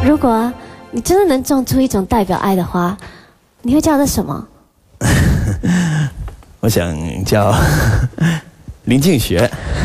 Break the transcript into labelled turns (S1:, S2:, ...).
S1: 如果你真的能种出一种代表爱的花，你会叫它什么？
S2: 我想叫林静学。